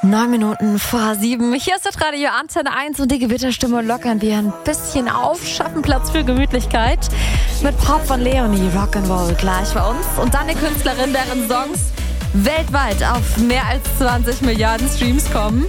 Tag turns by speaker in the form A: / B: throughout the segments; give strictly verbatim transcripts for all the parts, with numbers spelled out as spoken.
A: Neun Minuten vor sieben. Hier ist das Radio Antenne eins und die Gewitterstimme lockern wir ein bisschen auf, schaffen Platz für Gemütlichkeit. Mit Pop von Leonie, Rock'n'Roll gleich bei uns. Und dann eine Künstlerin, deren Songs weltweit auf mehr als zwanzig Milliarden Streams kommen.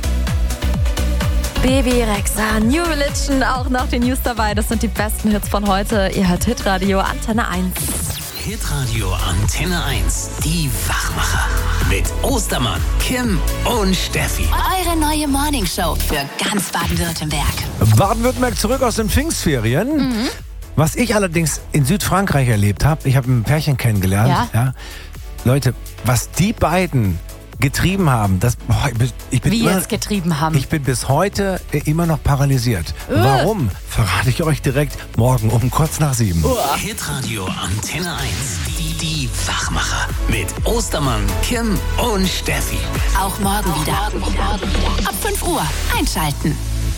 A: Baby Rexha, New Religion, auch noch die News dabei. Das sind die besten Hits von heute. Ihr hört Hitradio Antenne eins.
B: Hitradio Antenne eins, die Wachmacher. Mit Ostermann, Kim und Steffi.
C: Eure neue Morningshow für ganz Baden-Württemberg.
D: Baden-Württemberg zurück aus den Pfingstferien. Mhm. Was ich allerdings in Südfrankreich erlebt habe, ich habe ein Pärchen kennengelernt.
A: Ja?
D: Ja. Leute, was die beiden getrieben haben, das, boah, ich bin, ich bin
A: Wie
D: immer,
A: jetzt getrieben haben?
D: Ich bin bis heute immer noch paralysiert. Uh. Warum? Verrate ich euch direkt morgen um kurz nach sieben.
B: Uh. Hitradio Antenne eins, die, die Wachmacher. Mit Ostermann, Kim und Steffi.
C: Auch morgen wieder. Auch morgen wieder. Ab fünf Uhr einschalten.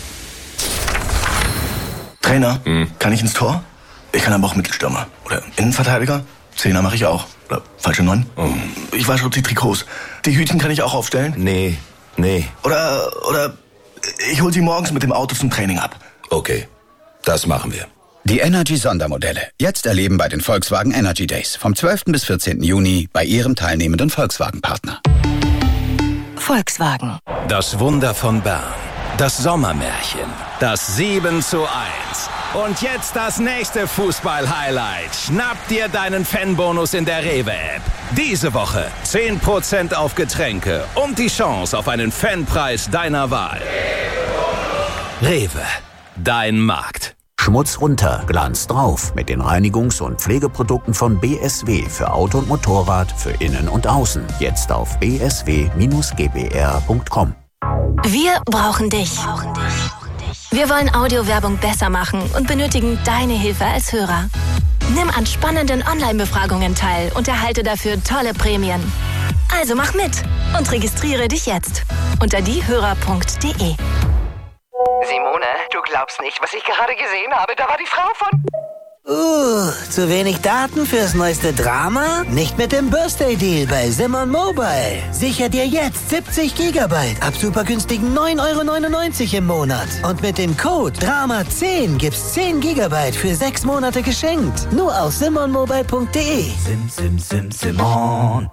E: Trainer, hm. kann ich ins Tor? Ich kann aber auch Mittelstürmer. Oder Innenverteidiger? Zehner mache ich auch. Oder falsche Neun? Oh. Ich wasche die Trikots. Die Hütchen kann ich auch aufstellen?
F: Nee, nee.
E: Oder, oder ich hol sie morgens mit dem Auto zum Training ab.
F: Okay, das machen wir.
G: Die Energy-Sondermodelle. Jetzt erleben bei den Volkswagen Energy Days. Vom zwölften bis vierzehnten Juni bei Ihrem teilnehmenden Volkswagen-Partner.
C: Volkswagen.
B: Das Wunder von Bern. Das Sommermärchen. Das sieben zu eins. Und jetzt das nächste Fußball-Highlight. Schnapp dir deinen Fanbonus in der Rewe-App. Diese Woche zehn Prozent auf Getränke und die Chance auf einen Fanpreis deiner Wahl. Rewe, dein Markt.
H: Schmutz runter, Glanz drauf mit den Reinigungs- und Pflegeprodukten von B S W für Auto und Motorrad, für Innen und Außen. Jetzt auf b s w Bindestrich g b r punkt com.
I: Wir brauchen dich. Wir wollen Audiowerbung besser machen und benötigen deine Hilfe als Hörer. Nimm an spannenden Online-Befragungen teil und erhalte dafür tolle Prämien. Also mach mit und registriere dich jetzt unter diehörer punkt de.
J: Simone, du glaubst nicht, was ich gerade gesehen habe. Da war die Frau von...
K: Uh, zu wenig Daten fürs neueste Drama? Nicht mit dem Birthday-Deal bei Simon Mobile. Sicher dir jetzt siebzig Gigabyte ab super günstigen neun Euro neunundneunzig im Monat. Und mit dem Code Drama zehn gibt's zehn Gigabyte für sechs Monate geschenkt. Nur auf simon mobile punkt de.
L: Sim, sim, sim, Simon.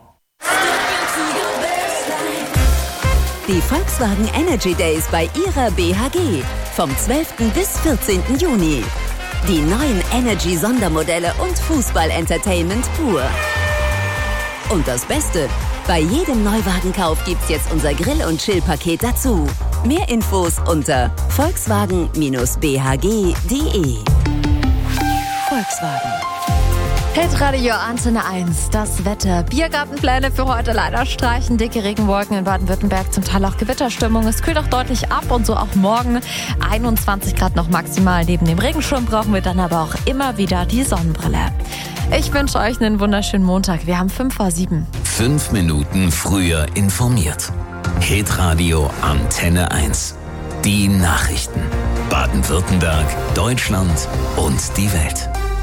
C: Die Volkswagen Energy Days bei ihrer B H G. Vom zwölften bis vierzehnten Juni. Die neuen Energy-Sondermodelle und Fußball-Entertainment pur. Und das Beste, bei jedem Neuwagenkauf gibt's jetzt unser Grill- und Chill-Paket dazu. Mehr Infos unter volkswagen b h g punkt de. Volkswagen.
A: Hitradio Antenne eins, das Wetter. Biergartenpläne für heute leider streichen. Dicke Regenwolken in Baden-Württemberg, zum Teil auch Gewitterstimmung. Es kühlt auch deutlich ab und so auch morgen. einundzwanzig Grad noch maximal. Neben dem Regenschirm brauchen wir dann aber auch immer wieder die Sonnenbrille. Ich wünsche euch einen wunderschönen Montag. Wir haben fünf vor sieben.
B: Fünf Minuten früher informiert. Hitradio Antenne eins. Die Nachrichten. Baden-Württemberg, Deutschland und die Welt.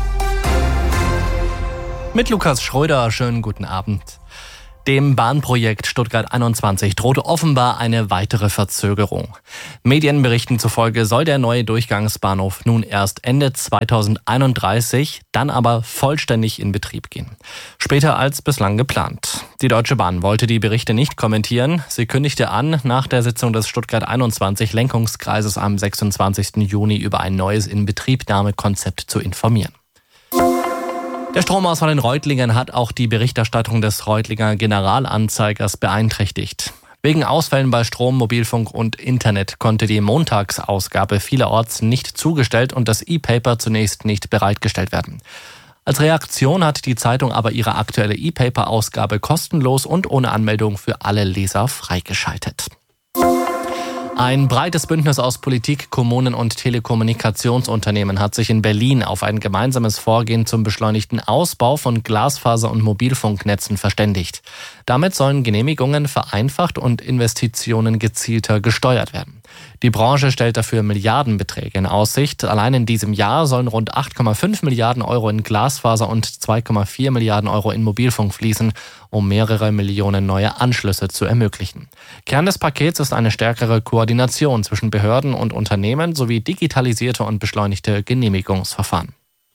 M: Mit Lukas Schröder, schönen guten Abend. Dem Bahnprojekt Stuttgart einundzwanzig drohte offenbar eine weitere Verzögerung. Medienberichten zufolge soll der neue Durchgangsbahnhof nun erst Ende zweitausendeinunddreißig, dann aber vollständig in Betrieb gehen. Später als bislang geplant. Die Deutsche Bahn wollte die Berichte nicht kommentieren. Sie kündigte an, nach der Sitzung des Stuttgart einundzwanzig Lenkungskreises am sechsundzwanzigsten Juni über ein neues Inbetriebnahmekonzept zu informieren. Der Stromausfall in Reutlingen hat auch die Berichterstattung des Reutlinger Generalanzeigers beeinträchtigt. Wegen Ausfällen bei Strom, Mobilfunk und Internet konnte die Montagsausgabe vielerorts nicht zugestellt und das E-Paper zunächst nicht bereitgestellt werden. Als Reaktion hat die Zeitung aber ihre aktuelle E-Paper-Ausgabe kostenlos und ohne Anmeldung für alle Leser freigeschaltet. Ein breites Bündnis aus Politik, Kommunen und Telekommunikationsunternehmen hat sich in Berlin auf ein gemeinsames Vorgehen zum beschleunigten Ausbau von Glasfaser- und Mobilfunknetzen verständigt. Damit sollen Genehmigungen vereinfacht und Investitionen gezielter gesteuert werden. Die Branche stellt dafür Milliardenbeträge in Aussicht. Allein in diesem Jahr sollen rund acht Komma fünf Milliarden Euro in Glasfaser und zwei Komma vier Milliarden Euro in Mobilfunk fließen, um mehrere Millionen neue Anschlüsse zu ermöglichen. Kern des Pakets ist eine stärkere Koordination zwischen Behörden und Unternehmen sowie digitalisierte und beschleunigte Genehmigungsverfahren.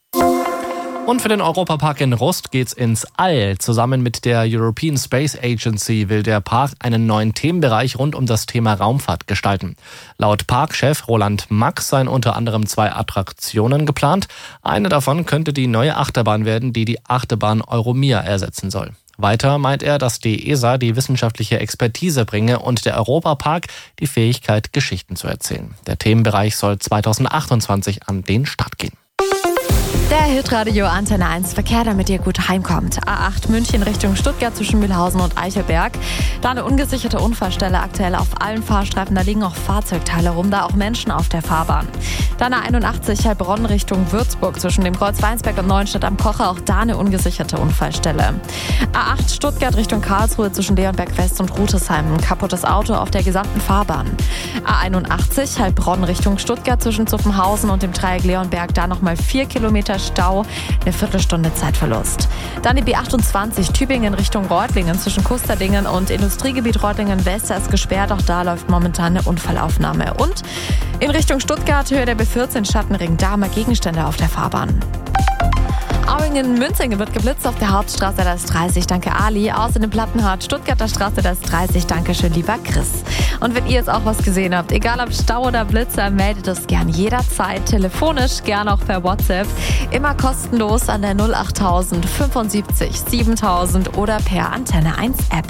M: Und für den Europapark in Rust geht's ins All. Zusammen mit der European Space Agency will der Park einen neuen Themenbereich rund um das Thema Raumfahrt gestalten. Laut Parkchef Roland Max seien unter anderem zwei Attraktionen geplant. Eine davon könnte die neue Achterbahn werden, die die Achterbahn Euromir ersetzen soll. Weiter meint er, dass die E S A die wissenschaftliche Expertise bringe und der Europapark die Fähigkeit, Geschichten zu erzählen. Der Themenbereich soll zweitausendachtundzwanzig an den Start gehen.
A: Der Hitradio Antenne eins Verkehr, damit ihr gut heimkommt. A acht München Richtung Stuttgart zwischen Mühlhausen und Eichelberg. Da eine ungesicherte Unfallstelle aktuell auf allen Fahrstreifen. Da liegen auch Fahrzeugteile rum, da auch Menschen auf der Fahrbahn. Dann A einundachtzig Heilbronn Richtung Würzburg zwischen dem Kreuz Weinsberg und Neuenstadt am Kocher. Auch da eine ungesicherte Unfallstelle. A acht Stuttgart Richtung Karlsruhe zwischen Leonberg West und Rutesheim. Ein kaputtes Auto auf der gesamten Fahrbahn. A einundachtzig Heilbronn Richtung Stuttgart zwischen Zuffenhausen und dem Dreieck Leonberg. Da nochmal vier Kilometer Stau, eine Viertelstunde Zeitverlust. Dann die B achtundzwanzig Tübingen Richtung Reutlingen zwischen Kusterdingen und Industriegebiet Reutlingen West ist gesperrt. Auch da läuft momentan eine Unfallaufnahme. Und in Richtung Stuttgart Höhe der B vierzehn Schattenring, da haben wir Gegenstände auf der Fahrbahn. Auingen-Münzingen wird geblitzt auf der Hauptstraße, da ist dreißig, danke Ali. Außerdem Plattenhardt, Stuttgarter Straße, da ist dreißig, danke schön, lieber Chris. Und wenn ihr jetzt auch was gesehen habt, egal ob Stau oder Blitzer, meldet es gern jederzeit, telefonisch, gern auch per WhatsApp. Immer kostenlos an der null achttausend fünfundsiebzig siebentausend oder per Antenne eins App.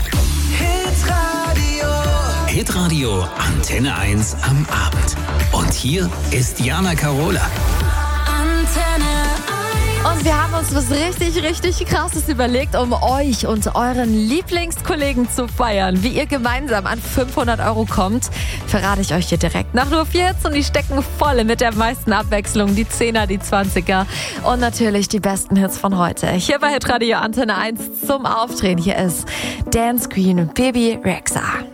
N: Hitradio. Hitradio Antenne eins am Abend. Und hier ist Jana Karola.
A: Antenne Und wir haben uns was richtig, richtig Krasses überlegt, um euch und euren Lieblingskollegen zu feiern. Wie ihr gemeinsam an fünfhundert Euro kommt, verrate ich euch hier direkt. Nach nur vier Hits und die stecken voll mit der meisten Abwechslung. Die Zehner, die Zwanziger und natürlich die besten Hits von heute. Hier bei Hitradio Antenne eins zum Aufdrehen. Hier ist Dance Queen Baby Rexha.